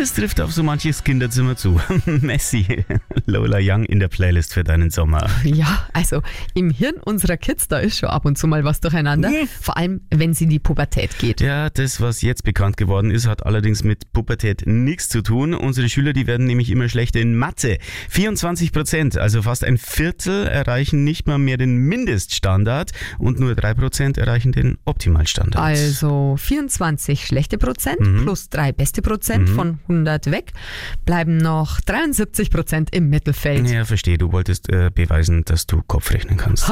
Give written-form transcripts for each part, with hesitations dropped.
es trifft auf so manches Kinderzimmer zu. Messi, Lola Young in der Playlist für deinen Sommer. Ja, also im Hirn unserer Kids, da ist schon ab und zu mal was durcheinander. Vor allem, wenn sie in die Pubertät geht. Ja, das, was jetzt bekannt geworden ist, hat allerdings mit Pubertät nichts zu tun. Unsere Schüler, die werden nämlich immer schlechter in Mathe. 24%, also fast ein Viertel, erreichen nicht mal mehr den Mindeststandard und nur 3% erreichen den Optimalstandard. Also 24 schlechte Prozent plus 3 beste Prozent von 100 weg, bleiben noch 73% im Mittelfeld. Ja, verstehe. Du wolltest beweisen, dass du Kopfrechnen kannst.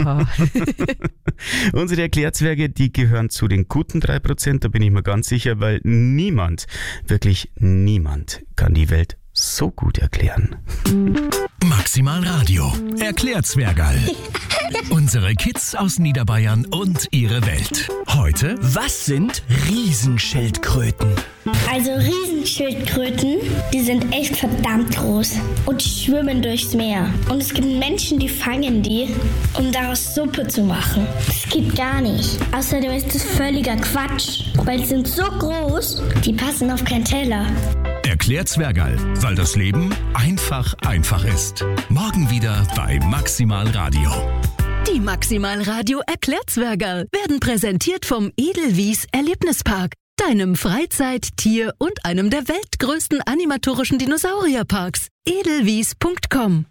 Unsere Erklärzwerge, die gehören zu den guten 3%, da bin ich mir ganz sicher, weil niemand, wirklich niemand, kann die Welt so gut erklären. Maximal Radio. Erklärzwergerl. Unsere Kids aus Niederbayern und ihre Welt. Heute: Was sind Riesenschildkröten? Also Riesenschildkröten, die sind echt verdammt groß und schwimmen durchs Meer. Und es gibt Menschen, die fangen die, um daraus Suppe zu machen. Das geht gar nicht. Außerdem ist das völliger Quatsch, weil die sind so groß, die passen auf keinen Teller. Erklärzwergerl, weil das Leben einfach ist. Morgen wieder bei Maximal Radio. Die Maximal Radio Erklärzwergerl werden präsentiert vom Edelwies Erlebnispark, deinem Freizeit-, Tier- und einem der weltgrößten animatorischen Dinosaurierparks. edelwies.com